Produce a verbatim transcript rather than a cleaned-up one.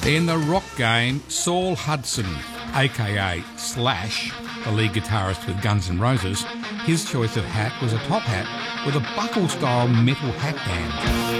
In the rock game, Saul Hudson, aka Slash, the lead guitarist with Guns N' Roses, his choice of hat was a top hat with a buckle-style metal hat band.